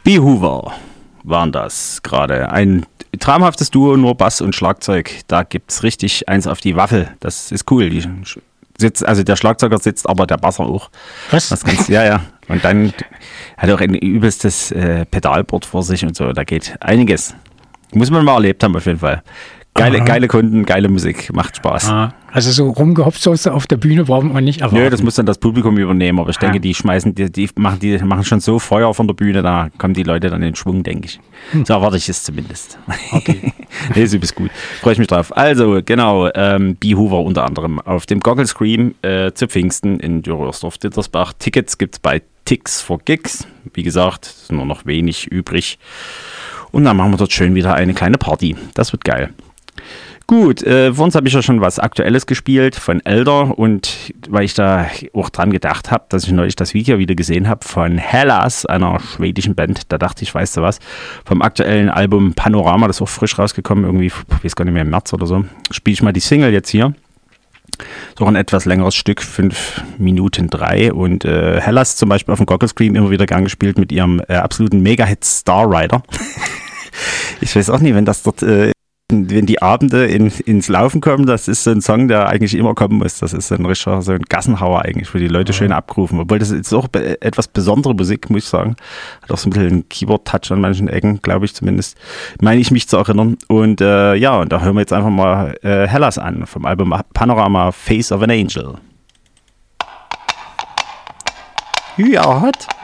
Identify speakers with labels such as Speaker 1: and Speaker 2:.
Speaker 1: B. Hoover waren das gerade. Ein traumhaftes Duo, nur Bass und Schlagzeug. Da gibt's richtig eins auf die Waffel. Das ist cool. Also der Schlagzeuger sitzt, aber der Basser auch.
Speaker 2: Was?
Speaker 1: Ja. Und dann hat auch ein übelstes Pedalboard vor sich und so. Da geht einiges. Muss man mal erlebt haben auf jeden Fall. Geile Kunden, geile Musik, macht Spaß.
Speaker 2: Also so rumgehopst auf der Bühne braucht man nicht erwarten.
Speaker 1: Nö, das muss dann das Publikum übernehmen, aber ich denke, die machen schon so Feuer von der Bühne, da kommen die Leute dann in Schwung, denke ich. So erwarte ich es zumindest.
Speaker 2: Okay.
Speaker 1: Nee, so ist gut. Freue ich mich drauf. Also, genau, B. Hoover unter anderem auf dem Goggle Scream zu Pfingsten in Dürrörsdorf-Dittersbach. Tickets gibt es bei Tix for Gigs. Wie gesagt, ist nur noch wenig übrig. Und dann machen wir dort schön wieder eine kleine Party. Das wird geil. Gut, vor uns habe ich ja schon was Aktuelles gespielt von Elder und weil ich da auch dran gedacht habe, dass ich neulich das Video wieder gesehen habe von Hellas, einer schwedischen Band, da dachte ich, weißt du was, vom aktuellen Album Panorama, das ist auch frisch rausgekommen, irgendwie, ich weiß gar nicht mehr, im März oder so, spiele ich mal die Single jetzt hier. So ein etwas längeres Stück, 5 Minuten 3 und Hellas zum Beispiel auf dem Goggle Scream immer wieder gern gespielt mit ihrem absoluten Mega-Hit Star Rider. Ich weiß auch nicht, wenn das dort... wenn die Abende ins Laufen kommen, das ist so ein Song, der eigentlich immer kommen muss. Das ist so ein Gassenhauer eigentlich, wo die Leute schön abrufen. Obwohl das ist auch etwas besondere Musik, muss ich sagen. Hat auch so ein bisschen einen Keyboard-Touch an manchen Ecken, glaube ich zumindest. Meine ich mich zu erinnern. Und und da hören wir jetzt einfach mal Hellas an vom Album Panorama Face of an Angel. Ja, hat.